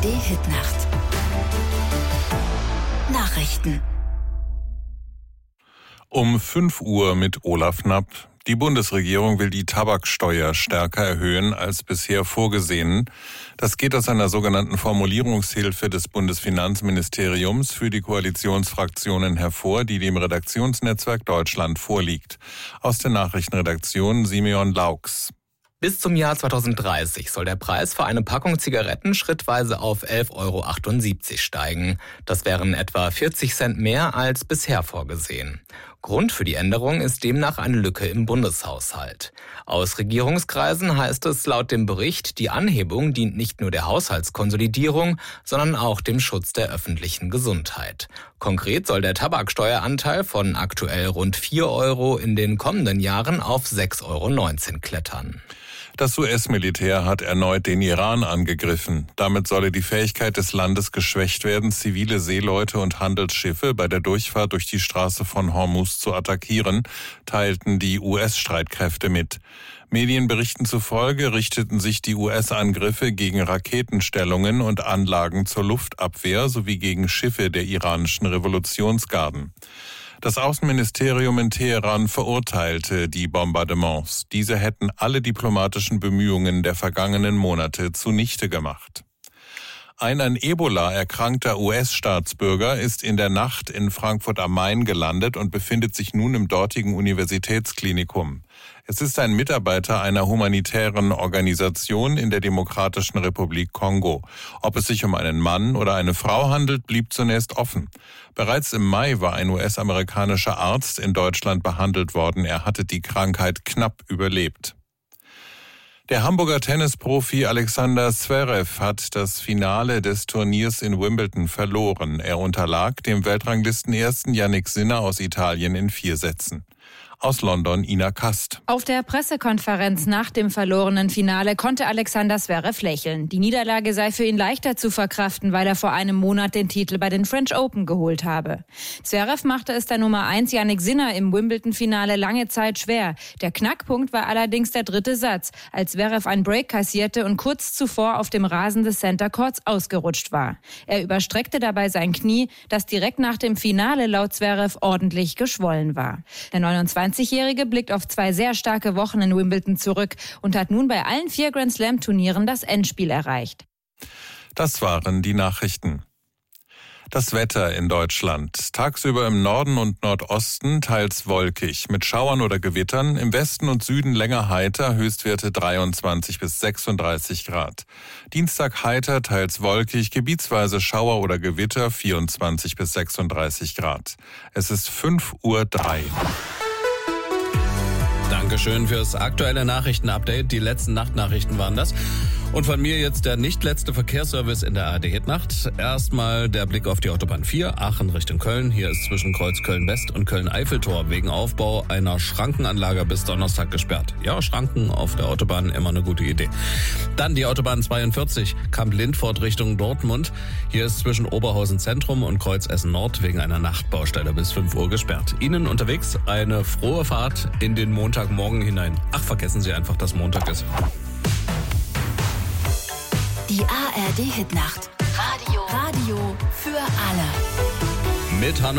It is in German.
ARD-Hitnacht. Nachrichten. Um 5 Uhr mit Olaf Knapp. Die Bundesregierung will die Tabaksteuer stärker erhöhen als bisher vorgesehen. Das geht aus einer sogenannten Formulierungshilfe des Bundesfinanzministeriums für die Koalitionsfraktionen hervor, die dem Redaktionsnetzwerk Deutschland vorliegt. Aus der Nachrichtenredaktion Simeon Laux. Bis zum Jahr 2030 soll der Preis für eine Packung Zigaretten schrittweise auf 11,78 € steigen. Das wären etwa 40 Cent mehr als bisher vorgesehen. Grund für die Änderung ist demnach eine Lücke im Bundeshaushalt. Aus Regierungskreisen heißt es laut dem Bericht, die Anhebung dient nicht nur der Haushaltskonsolidierung, sondern auch dem Schutz der öffentlichen Gesundheit. Konkret soll der Tabaksteueranteil von aktuell rund 4 € in den kommenden Jahren auf 6,19 € klettern. Das US-Militär hat erneut den Iran angegriffen. Damit solle die Fähigkeit des Landes geschwächt werden, zivile Seeleute und Handelsschiffe bei der Durchfahrt durch die Straße von Hormuz zu attackieren, teilten die US-Streitkräfte mit. Medienberichten zufolge richteten sich die US-Angriffe gegen Raketenstellungen und Anlagen zur Luftabwehr sowie gegen Schiffe der iranischen Revolutionsgarden. Das Außenministerium in Teheran verurteilte die Bombardements. Diese hätten alle diplomatischen Bemühungen der vergangenen Monate zunichte gemacht. Ein an Ebola erkrankter US-Staatsbürger ist in der Nacht in Frankfurt am Main gelandet und befindet sich nun im dortigen Universitätsklinikum. Es ist ein Mitarbeiter einer humanitären Organisation in der Demokratischen Republik Kongo. Ob es sich um einen Mann oder eine Frau handelt, blieb zunächst offen. Bereits im Mai war ein US-amerikanischer Arzt in Deutschland behandelt worden. Er hatte die Krankheit knapp überlebt. Der Hamburger Tennisprofi Alexander Zverev hat das Finale des Turniers in Wimbledon verloren. Er unterlag dem Weltranglistenersten Jannik Sinner aus Italien in 4 Sätzen. Aus London Ina Kast. Auf der Pressekonferenz nach dem verlorenen Finale konnte Alexander Zverev lächeln. Die Niederlage sei für ihn leichter zu verkraften, weil er vor einem Monat den Titel bei den French Open geholt habe. Zverev machte es der Nummer 1 Jannik Sinner im Wimbledon-Finale lange Zeit schwer. Der Knackpunkt war allerdings der 3. Satz, als Zverev einen Break kassierte und kurz zuvor auf dem Rasen des Center Courts ausgerutscht war. Er überstreckte dabei sein Knie, das direkt nach dem Finale laut Zverev ordentlich geschwollen war. Der 29-Jährige blickt auf 2 sehr starke Wochen in Wimbledon zurück und hat nun bei allen 4 Grand-Slam-Turnieren das Endspiel erreicht. Das waren die Nachrichten. Das Wetter in Deutschland. Tagsüber im Norden und Nordosten teils wolkig, mit Schauern oder Gewittern. Im Westen und Süden länger heiter, Höchstwerte 23 bis 36 Grad. Dienstag heiter, teils wolkig, gebietsweise Schauer oder Gewitter, 24 bis 36 Grad. Es ist 5:03 Uhr. Dankeschön fürs aktuelle Nachrichtenupdate. Die letzten Nachtnachrichten waren das. Und von mir jetzt der nicht letzte Verkehrsservice in der ARD-Hitnacht. Erstmal der Blick auf die Autobahn 4, Aachen Richtung Köln. Hier ist zwischen Kreuz Köln-West und Köln-Eiffeltor wegen Aufbau einer Schrankenanlage bis Donnerstag gesperrt. Ja, Schranken auf der Autobahn, immer eine gute Idee. Dann die Autobahn 42, Kamp-Lindfort Richtung Dortmund. Hier ist zwischen Oberhausen Zentrum und Kreuz Essen Nord wegen einer Nachtbaustelle bis 5 Uhr gesperrt. Ihnen unterwegs eine frohe Fahrt in den Montagmorgen hinein. Ach, vergessen Sie einfach, dass Montag ist. Die ARD-Hitnacht. Radio für alle. Mit Hanno